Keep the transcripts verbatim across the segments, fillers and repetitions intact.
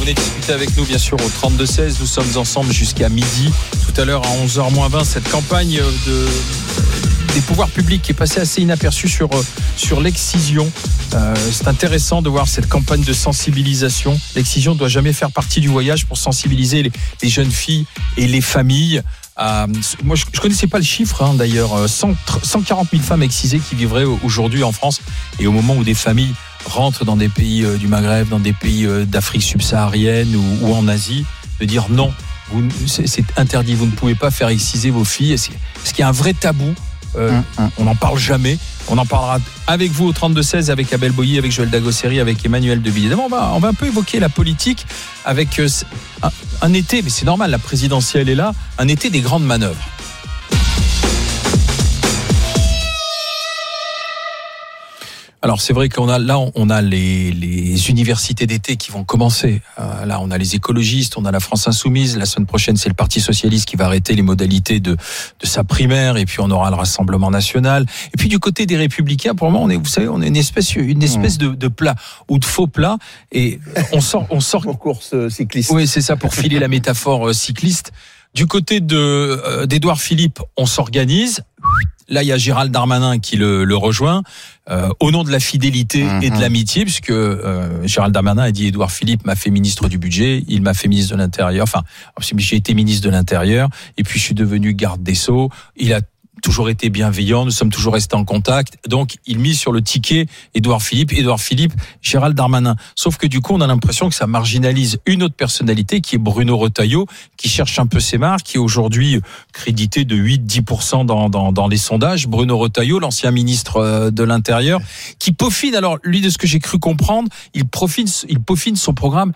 venez discuter avec nous, bien sûr, au trente-deux seize. Nous sommes ensemble jusqu'à midi. Tout à l'heure, à onze heures moins vingt, cette campagne de, des pouvoirs publics qui est passée assez inaperçue sur, sur l'excision. Euh, c'est intéressant de voir cette campagne de sensibilisation. L'excision ne doit jamais faire partie du voyage pour sensibiliser les, les jeunes filles et les familles. Euh, moi, je ne connaissais pas le chiffre, hein, d'ailleurs. cent quarante mille femmes excisées qui vivraient aujourd'hui en France. Et au moment où des familles rentrent dans des pays euh, du Maghreb, dans des pays euh, d'Afrique subsaharienne ou, ou en Asie, de dire non, vous, c'est, c'est interdit, vous ne pouvez pas faire exciser vos filles. Est-ce, est-ce qu'il y a un vrai tabou ? euh, mmh, mmh. On n'en parle jamais. On en parlera avec vous au trente-deux seize, avec Abel Boilly, avec Joël Dagosseri, avec Emmanuel De Villiers. On va, on va un peu évoquer la politique avec euh, un, un été, mais c'est normal, la présidentielle est là, un été des grandes manœuvres. Alors c'est vrai qu'on a là on a les, les universités d'été qui vont commencer. Euh, là on a les écologistes, on a la France insoumise. La semaine prochaine c'est le Parti socialiste qui va arrêter les modalités de de sa primaire et puis on aura le Rassemblement national. Et puis du côté des Républicains, pour le moment on est, vous savez, on est une espèce une espèce de, de plat ou de faux plat et on sort on sort en course cycliste. Oui c'est ça pour filer la métaphore cycliste. Du côté de euh, d'Édouard Philippe, on s'organise. Là, il y a Gérald Darmanin qui le, le rejoint euh, au nom de la fidélité mmh. et de l'amitié, puisque euh, Gérald Darmanin a dit Édouard Philippe m'a fait ministre du budget, il m'a fait ministre de l'Intérieur. Enfin, j'ai été ministre de l'Intérieur, et puis je suis devenu garde des Sceaux. Il a toujours été bienveillant, nous sommes toujours restés en contact. Donc, il mise sur le ticket Édouard Philippe, Édouard Philippe, Gérald Darmanin. Sauf que du coup, on a l'impression que ça marginalise une autre personnalité qui est Bruno Retailleau, qui cherche un peu ses marques, qui est aujourd'hui crédité de huit à dix pour cent dans, dans, dans les sondages. Bruno Retailleau, l'ancien ministre de l'Intérieur, qui peaufine, alors lui, de ce que j'ai cru comprendre, il peaufine, il peaufine son programme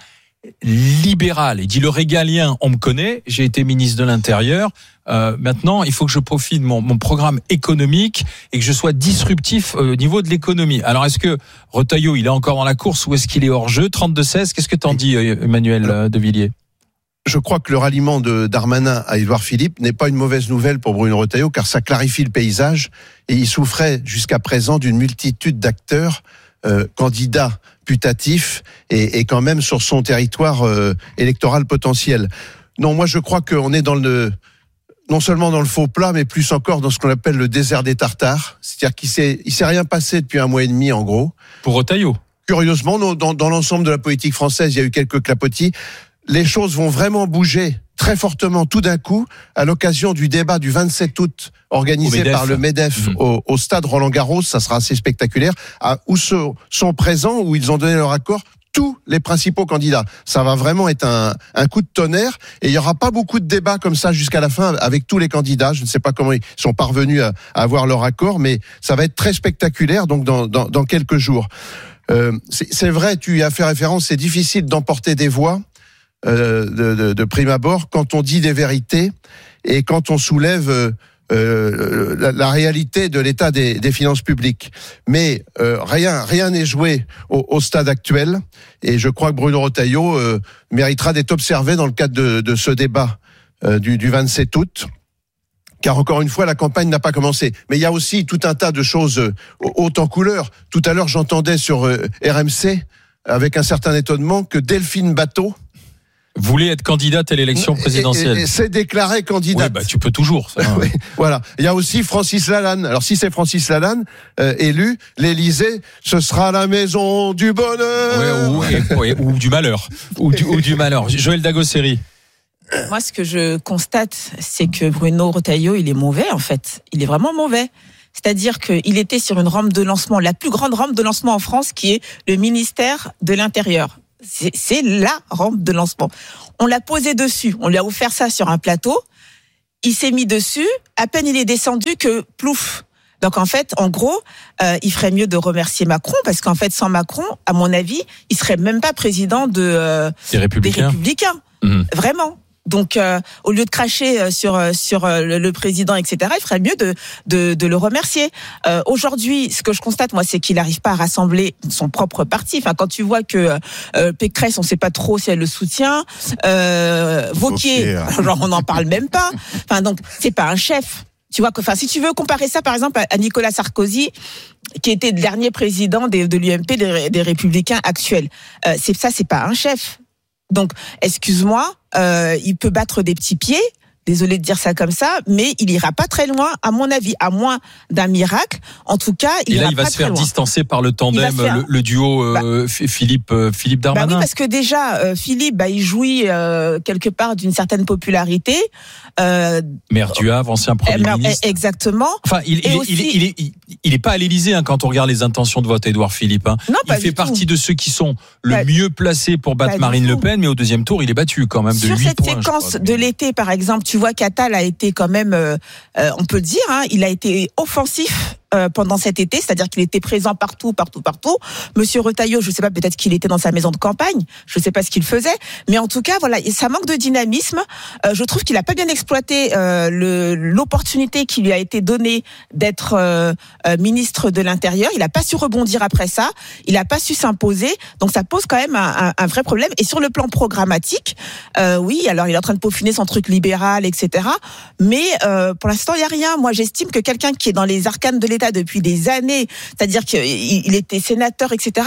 libéral. Il dit le régalien, on me connaît, j'ai été ministre de l'Intérieur. Euh, maintenant, il faut que je profite mon, mon programme économique et que je sois disruptif au niveau de l'économie. Alors, est-ce que Retailleau, il est encore dans la course ou est-ce qu'il est hors jeu ? trente-deux seize, qu'est-ce que t'en dis, Emmanuel De Villiers ? Je crois que le ralliement de Darmanin à Édouard Philippe n'est pas une mauvaise nouvelle pour Bruno Retailleau, car ça clarifie le paysage et il souffrait jusqu'à présent d'une multitude d'acteurs euh, candidats putatifs et, et quand même sur son territoire euh, électoral potentiel. Non, moi je crois qu'on est dans le non seulement dans le faux plat, mais plus encore dans ce qu'on appelle le désert des Tartares. C'est-à-dire qu'il s'est, il s'est rien passé depuis un mois et demi, en gros. Pour Retailleau. Curieusement, dans, dans, dans l'ensemble de la politique française, il y a eu quelques clapotis. Les choses vont vraiment bouger très fortement tout d'un coup à l'occasion du débat du vingt-sept août organisé par le MEDEF mmh. au, au stade Roland-Garros. Ça sera assez spectaculaire. À, où sont, sont présents, où ils ont donné leur accord tous les principaux candidats. Ça va vraiment être un, un coup de tonnerre et il n'y aura pas beaucoup de débats comme ça jusqu'à la fin avec tous les candidats. Je ne sais pas comment ils sont parvenus à, à avoir leur accord, mais ça va être très spectaculaire donc dans, dans, dans quelques jours. Euh, c'est, c'est vrai, tu y as fait référence, c'est difficile d'emporter des voix euh, de, de, de prime abord quand on dit des vérités et quand on soulève euh, Euh, la, la réalité de l'état des, des finances publiques. Mais euh, rien rien n'est joué au, au stade actuel et je crois que Bruno Retailleau euh, méritera d'être observé dans le cadre de, de ce débat euh, du, du vingt-sept août. Car encore une fois, la campagne n'a pas commencé. Mais il y a aussi tout un tas de choses euh, hautes en couleur. Tout à l'heure, j'entendais sur euh, R M C, avec un certain étonnement, que Delphine Batho voulait être candidate à l'élection présidentielle. Et, et, et c'est déclaré candidate. Oui, bah, tu peux toujours. Ça, hein. Oui, voilà. Il y a aussi Francis Lalanne. Alors, si c'est Francis Lalanne, euh, élu, l'Élysée, ce sera la maison du bonheur. Oui, ou, oui, ou du malheur. Ou du, ou du malheur. Joël Dagosseri. Moi, ce que je constate, c'est que Bruno Retailleau, il est mauvais, en fait. Il est vraiment mauvais. C'est-à-dire qu'il était sur une rampe de lancement, la plus grande rampe de lancement en France, qui est le ministère de l'Intérieur. C'est, c'est la rampe de lancement. On l'a posé dessus, on lui a offert ça sur un plateau, il s'est mis dessus, à peine il est descendu que plouf. Donc en fait, en gros, euh, il ferait mieux de remercier Macron, parce qu'en fait, sans Macron, à mon avis, il serait même pas président de, euh, des Républicains. Des Républicains. Mmh. Vraiment. Donc, euh, au lieu de cracher sur sur le, le président, et cetera, il ferait mieux de de, de le remercier. Euh, aujourd'hui, ce que je constate, moi, c'est qu'il n'arrive pas à rassembler son propre parti. Enfin, quand tu vois que euh, Pécresse, on ne sait pas trop si elle le soutient, euh, Wauquiez, genre on n'en parle même pas. Enfin, donc, c'est pas un chef. Tu vois, enfin, si tu veux comparer ça, par exemple, à Nicolas Sarkozy, qui était le dernier président des, de l'U M P, des, des Républicains actuels, euh, c'est ça, c'est pas un chef. Donc, excuse-moi, euh, il peut battre des petits pieds. Désolé de dire ça comme ça, mais il ira pas très loin, à mon avis, à moins d'un miracle. En tout cas, il Et ira là, il va pas se faire très loin. distancer par le tandem, faire... le, le duo euh, bah, Philippe euh, Philippe Darmanin. Bah oui, parce que déjà, euh, Philippe, bah, il jouit euh, quelque part d'une certaine popularité. Euh, Maire du Havre, ancien Premier euh, ministre. Exactement. Enfin, il, il, aussi... il, il, il, est, il, il est pas à l'Élysée hein, quand on regarde les intentions de vote, Édouard Philippe. Hein. Non, il fait partie de ceux qui sont le pas, mieux placés pour battre Marine Le Pen, mais au deuxième tour, il est battu quand même de Sur huit cette points. Séquence crois, de l'été, par exemple, tu vois qu'Attal a été quand même, euh, euh, on peut le dire, hein, il a été offensif. Euh, pendant cet été, c'est-à-dire qu'il était présent partout, partout, partout. Monsieur Retailleau, je ne sais pas, peut-être qu'il était dans sa maison de campagne, je ne sais pas ce qu'il faisait, mais en tout cas, voilà, ça manque de dynamisme. Euh, je trouve qu'il n'a pas bien exploité euh, le, l'opportunité qui lui a été donnée d'être euh, euh, ministre de l'Intérieur. Il n'a pas su rebondir après ça, il n'a pas su s'imposer, donc ça pose quand même un, un, un vrai problème. Et sur le plan programmatique, euh, oui, alors il est en train de peaufiner son truc libéral, et cetera. Mais euh, pour l'instant, il n'y a rien. Moi, j'estime que quelqu'un qui est dans les arcanes de l'État depuis des années, c'est-à-dire qu'il était sénateur, et cetera.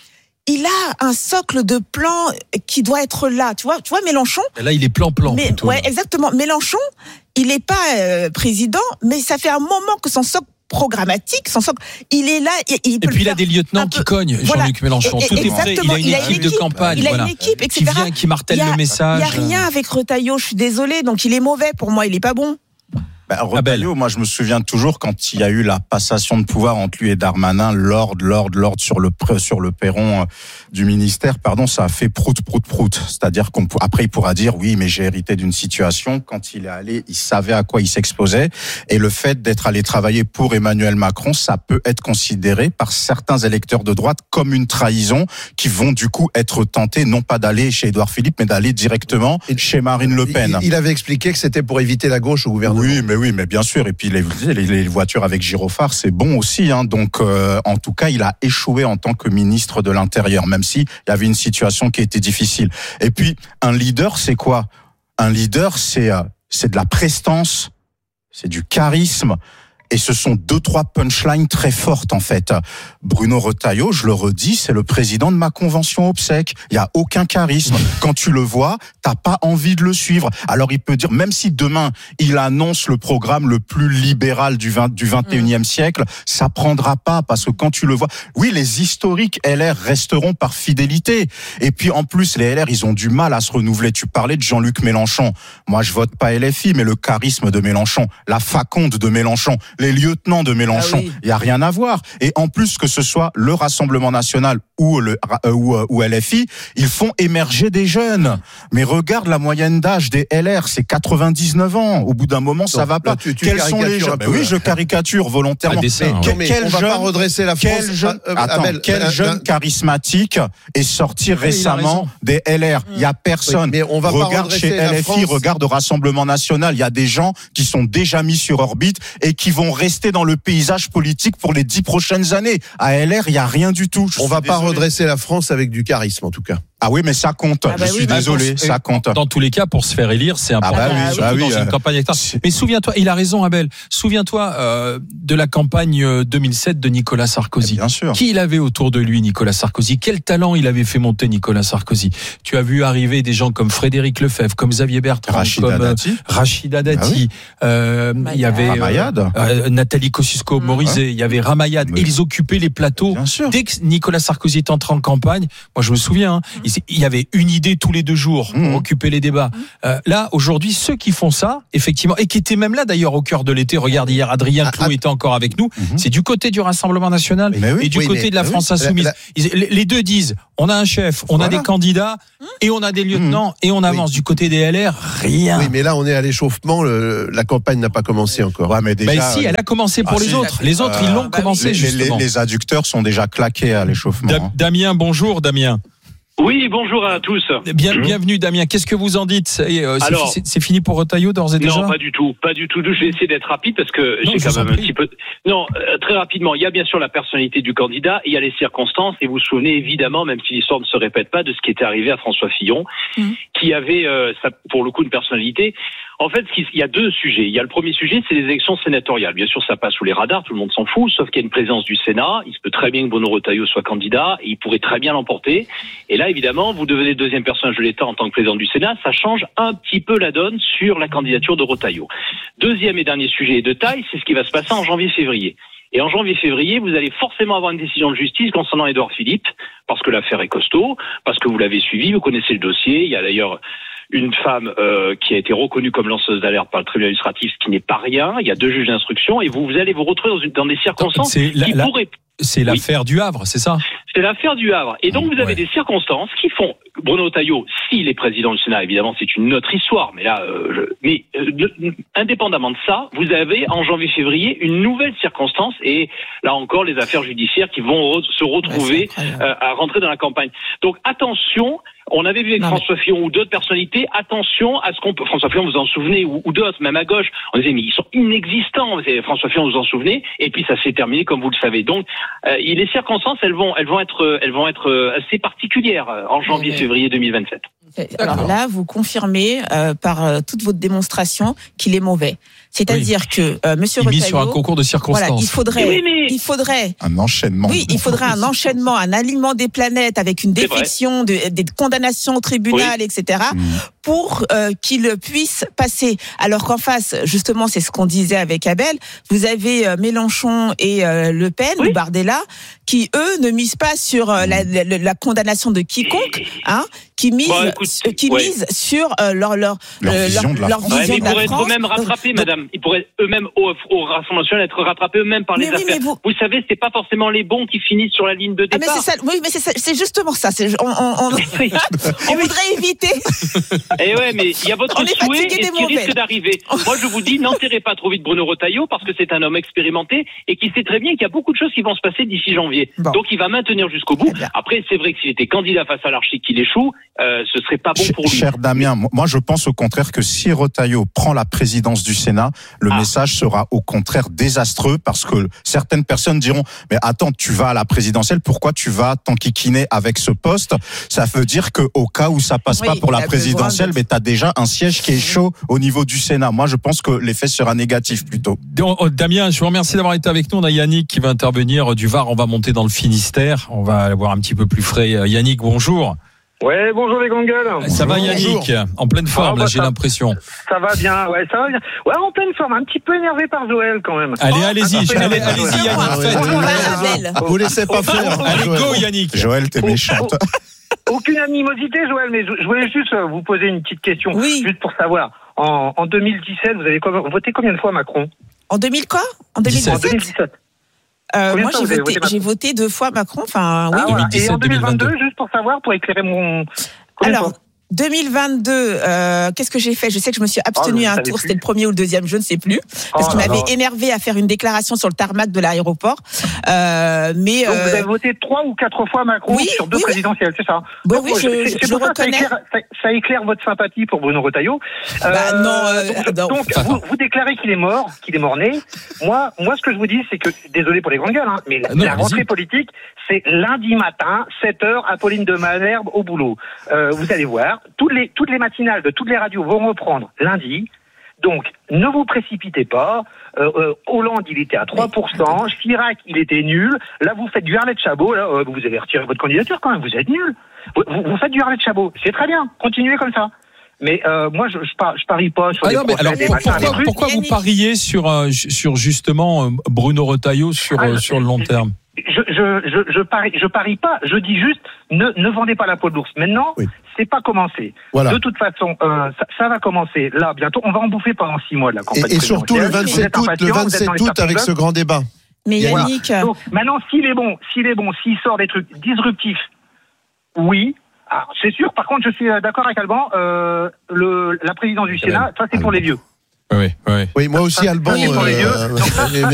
Il a un socle de plans qui doit être là. Tu vois, tu vois Mélenchon. Et là, il est plan-plan. Mais, plutôt, ouais, exactement. Mélenchon, il n'est pas euh, président, mais ça fait un moment que son socle programmatique, son socle, il est là. Et, il peut et puis il a des lieutenants qui cognent, voilà. Jean-Luc Mélenchon. Et, et, Tout est prêt. Il a une, il a équipe, une équipe de campagne. Il a voilà, une équipe, et cetera. Qui vient, qui martèle a, le message. Il n'y a rien avec Retailleau. Je suis désolée. Donc il est mauvais pour moi. Il n'est pas bon. Bah, Retailleau, moi je me souviens toujours quand il y a eu la passation de pouvoir entre lui et Darmanin, Lord, Lord, Lord sur le sur le perron du ministère, pardon, ça a fait prout, prout, prout. C'est-à-dire qu'on après il pourra dire oui, mais j'ai hérité d'une situation. Quand il est allé, il savait à quoi il s'exposait, et le fait d'être allé travailler pour Emmanuel Macron, ça peut être considéré par certains électeurs de droite comme une trahison, qui vont du coup être tentés non pas d'aller chez Édouard Philippe, mais d'aller directement et chez Marine Le Pen. Il, il avait expliqué que c'était pour éviter la gauche au gouvernement. Oui, mais oui, mais bien sûr. Et puis les, les, les voitures avec gyrophare, c'est bon aussi. Hein. Donc, euh, en tout cas, il a échoué en tant que ministre de l'Intérieur, même si il y avait une situation qui était difficile. Et puis, un leader, c'est quoi ? Un leader, c'est euh, c'est de la prestance, c'est du charisme. Et ce sont deux, trois punchlines très fortes, en fait. Bruno Retailleau, je le redis, c'est le président de ma convention obsèque. Il y a aucun charisme. Quand tu le vois, t'as pas envie de le suivre. Alors, il peut dire, même si demain, il annonce le programme le plus libéral du vingt, du vingt et unième siècle, ça prendra pas, parce que quand tu le vois, oui, les historiques L R resteront par fidélité. Et puis, en plus, les L R, ils ont du mal à se renouveler. Tu parlais de Jean-Luc Mélenchon. Moi, je vote pas L F I, mais le charisme de Mélenchon, la faconde de Mélenchon, les lieutenants de Mélenchon, il ah oui. y a rien à voir. Et en plus, que ce soit le Rassemblement National ou le euh, ou, ou L F I, ils font émerger des jeunes. Mais regarde la moyenne d'âge des L R, c'est quatre-vingt-dix-neuf ans. Au bout d'un moment, ça Donc, va pas. Tu, tu Quels sont les jeunes ? Ben oui, je caricature volontairement. Dessin, mais, mais quel on jeune, va pas redresser la France. Quel jeune, euh, attends, Abel, quel euh, jeune euh, charismatique est sorti oui, récemment des L R ? Il y a personne. Oui, mais on va regarde pas chez L F I, regarde au Rassemblement National, il y a des gens qui sont déjà mis sur orbite et qui vont rester dans le paysage politique pour les dix prochaines années. À L R, il y a rien du tout. Je on va pas désolé. redresser la France avec du charisme, en tout cas. Ah oui, mais ça compte. Ah bah je oui, suis bah désolé, ça compte. Dans tous les cas, pour se faire élire, c'est important. Ah bah oui, surtout bah oui, dans euh... une campagne électorale. Mais souviens-toi, il a raison, Abel. Souviens-toi euh, de la campagne deux mille sept de Nicolas Sarkozy. Bien sûr. Qui il avait autour de lui, Nicolas Sarkozy ? Quel talent il avait fait monter Nicolas Sarkozy ? Tu as vu arriver des gens comme Frédéric Lefebvre, comme Xavier Bertrand, Rachida comme Dati. Rachida Dati. Ah oui. euh, il y avait Ramayad. Euh, Nathalie Kosciusko-Morizet. Mmh. Il y avait Ramayad. Oui. Et ils occupaient les plateaux. Dès que Nicolas Sarkozy est entré en campagne, moi je me souviens, hein, mmh. il y avait une idée tous les deux jours pour mmh. occuper les débats. Mmh. Euh, là, aujourd'hui, ceux qui font ça, effectivement, et qui étaient même là d'ailleurs au cœur de l'été, regarde hier, Adrien ah, Clou ah, était encore avec nous, mmh. c'est du côté du Rassemblement National oui, et du oui, côté mais, de la France oui, Insoumise. La, la... Les deux disent, on a un chef, on voilà. a des candidats, mmh. et on a des lieutenants, mmh. et on avance. Oui. Du côté des L R, rien. Oui, mais là, on est à l'échauffement, le, la campagne n'a pas commencé encore. Ouais, mais déjà, bah, si, elle a commencé pour ah, les si, autres. Les autres, euh, ils l'ont bah, commencé, les, justement. Les, les adducteurs sont déjà claqués à l'échauffement. Da- Damien, bonjour, Damien. Oui, bonjour à tous. Bien, bienvenue Damien. Qu'est-ce que vous en dites ? Et, euh, Alors, c'est, c'est fini pour Retailleau d'ores et déjà ? Non, pas du tout, pas du tout. Je vais essayer d'être rapide parce que non, j'ai quand même un petit peu. Non, euh, très rapidement. Il y a bien sûr la personnalité du candidat, il y a les circonstances, et vous vous souvenez évidemment, même si l'histoire ne se répète pas, de ce qui était arrivé à François Fillon, mmh. qui avait, euh, ça, pour le coup, une personnalité. En fait, il y a deux sujets. Il y a le premier sujet, c'est les élections sénatoriales. Bien sûr, ça passe sous les radars, tout le monde s'en fout, sauf qu'il y a une présence du Sénat. Il se peut très bien que Bruno Retailleau soit candidat, et il pourrait très bien l'emporter. Et là, évidemment, vous devenez le deuxième personnage de l'État en tant que président du Sénat. Ça change un petit peu la donne sur la candidature de Retailleau. Deuxième et dernier sujet de taille, c'est ce qui va se passer en janvier-février. Et en janvier-février, vous allez forcément avoir une décision de justice concernant Édouard Philippe, parce que l'affaire est costaud, parce que vous l'avez suivi, vous connaissez le dossier. Il y a d'ailleurs une femme euh, qui a été reconnue comme lanceuse d'alerte par le tribunal administratif, ce qui n'est pas rien. Il y a deux juges d'instruction, et vous, vous allez vous retrouver dans, une, dans des circonstances c'est la, qui la, pourraient... C'est l'affaire oui. du Havre, c'est ça? C'est l'affaire du Havre. Et donc, vous avez ouais. des circonstances qui font... Bruno Retailleau, s'il est président du Sénat, évidemment, c'est une autre histoire. Mais là, euh, je... mais euh, indépendamment de ça, vous avez en janvier-février une nouvelle circonstance. Et là encore, les affaires judiciaires qui vont re- se retrouver ouais, euh, à rentrer dans la campagne. Donc, attention... On avait vu avec non, François mais... Fillon ou d'autres personnalités, attention à ce qu'on peut... François Fillon, vous en souvenez, ou, ou d'autres, même à gauche, on disait, mais ils sont inexistants. François Fillon, vous en souvenez, et puis ça s'est terminé, comme vous le savez. Donc, euh, les circonstances, elles vont, elles vont être, elles vont être assez particulières en janvier-février deux mille vingt-sept. Alors là, vous confirmez euh, par euh, toute votre démonstration qu'il est mauvais. C'est-à-dire oui. que euh, Monsieur Retailleau, mis sur un concours de circonstances. Voilà, il faudrait, oui, mais... il faudrait un enchaînement. Oui, il faudrait un enchaînement, un alignement des planètes avec une défection, de, des condamnations au tribunal, oui. et cetera, mmh. pour euh, qu'il puisse passer. Alors qu'en face, justement, c'est ce qu'on disait avec Abel. Vous avez euh, Mélenchon et euh, Le Pen, oui. ou Bardella, qui eux ne misent pas sur euh, la, la, la condamnation de quiconque, hein, qui misent, bon, écoute, qui ouais. misent sur euh, leur leur leur euh, vision de la leur France. Ouais, mais ils pourraient être eux-mêmes rattrapés, madame. Ils pourraient eux-mêmes au, au Rassemblement national être rattrapés eux-mêmes par les mais affaires. Oui, vous... vous savez, c'est pas forcément les bons qui finissent sur la ligne de départ. Ah, mais c'est ça, oui, mais c'est, ça, c'est justement ça. C'est, on, on, on, on voudrait éviter. Et ouais, mais il y a votre souhait et ce qui risque d'arriver. Moi, je vous dis, n'enterrez pas trop vite Bruno Retailleau parce que c'est un homme expérimenté et qui sait très bien qu'il y a beaucoup de choses qui vont se passer d'ici janvier. Bon. Donc, il va maintenir jusqu'au bout. Après, c'est vrai que s'il était candidat face à l'archi qu'il échoue, euh, ce serait pas bon pour lui. Cher Damien, moi, je pense au contraire que si Retailleau prend la présidence du Sénat, le ah. message sera au contraire désastreux parce que certaines personnes diront mais attends, tu vas à la présidentielle, pourquoi tu vas t'enquiquiner avec ce poste? Ça veut dire que au cas où ça passe oui, pas pour la présidentielle, de... mais t'as déjà un siège qui est chaud au niveau du Sénat. Moi, je pense que l'effet sera négatif plutôt. Damien, je vous remercie d'avoir été avec nous. On a Yannick qui va intervenir du Var. On va monter dans le Finistère. On va avoir un petit peu plus frais. Yannick, bonjour. Ouais, bonjour les grands-gueules. Ça va Yannick? Bonjour. En pleine forme, ah, bah, là, j'ai ça, l'impression. Ça va bien, ouais, ça va bien. Ouais, en pleine forme, un petit peu énervé par Joël quand même. Allez, oh, allez-y, allez, allez-y Yannick. Vous laissez pas faire. Allez, go Yannick. Joël, t'es méchante. Aucune animosité Joël, mais je voulais juste vous poser une petite question, oui. juste pour savoir. En, en deux mille dix-sept, vous avez voté combien de fois Macron? En deux mille quoi? En deux mille dix-sept. En deux mille dix-sept. Euh, moi, j'ai voté, voté j'ai voté deux fois Macron. Enfin, oui. Ah, voilà. Et en deux mille vingt-deux, juste pour savoir, pour éclairer mon. Alors, deux mille vingt-deux, euh, qu'est-ce que j'ai fait? Je sais que je me suis abstenue oh, à un tour, plus. C'était le premier ou le deuxième, je ne sais plus, parce oh, qu'il m'avait énervé à faire une déclaration sur le tarmac de l'aéroport. Euh, mais donc euh... vous avez voté trois ou quatre fois Macron oui, sur deux oui, présidentielles, c'est ça? Oui, oui, je, c'est, c'est je le reconnais. Ça éclaire, ça, ça éclaire votre sympathie pour Bruno Retailleau. Euh, bah, non, euh, donc, non, donc vous, vous déclarez qu'il est mort, qu'il est mort-né. Moi, moi, ce que je vous dis, c'est que, désolé pour les grandes gueules, hein, mais la, non, la rentrée politique, c'est lundi matin, sept heures, Apolline de Malherbe au boulot. Euh, vous allez voir, toutes les, toutes les matinales de toutes les radios vont reprendre lundi. Donc, ne vous précipitez pas. Euh, euh, Hollande, il était à trois pour cent. Chirac, il était nul. Là, vous faites du Arlette Chabot. Là, euh, vous avez retiré votre candidature quand même. Vous êtes nul. Vous, vous faites du Arlette Chabot. C'est très bien. Continuez comme ça. Mais euh, moi, je, je, par, je parie pas sur ah les non, mais alors, des pourquoi, machins, pourquoi, pourquoi vous pariez sur, euh, sur justement Bruno Retailleau sur, ah, euh, sur le long terme? Je, je, je, je parie, je parie pas. Je dis juste, ne, ne vendez pas la peau de l'ours. Maintenant, oui. c'est pas commencé. Voilà. De toute façon, euh, ça, ça va commencer là bientôt. On va en bouffer pendant six mois de la campagne. Et, et surtout le vingt-sept août, le vingt-sept août avec ce grand débat. Mais Yannick, voilà. Donc, maintenant, s'il est bon, s'il est bon, s'il sort des trucs disruptifs, oui. Ah, c'est sûr. Par contre, je suis d'accord avec Alban. Euh, le, la présidence du Sénat, ça c'est pour les vieux. Oui, oui. Oui, moi aussi, Alban. Ça, c'est pour les vieux. Donc, ça,